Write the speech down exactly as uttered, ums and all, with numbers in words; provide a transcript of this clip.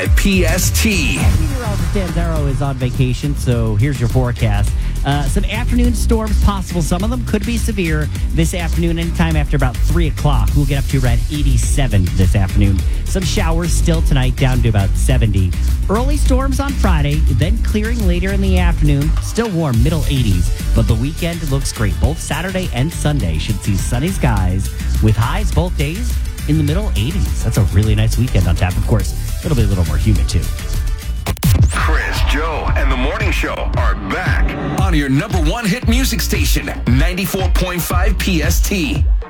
P S T. Meteorologist Dan Zarrow is on vacation, so here's your forecast. Uh, some afternoon storms possible. Some of them could be severe this afternoon, anytime after about three o'clock. We'll get up to around eighty-seven this afternoon. Some showers still tonight, down to about seventy. Early storms on Friday, then clearing later in the afternoon. Still warm, middle eighties. But the weekend looks great. Both Saturday and Sunday should see sunny skies with highs both days in the middle eighties. That's a really nice weekend on tap. Of course, it'll be a little more humid too. Chris, Joe, and the Morning Show are back on your number one hit music station, ninety-four point five P S T.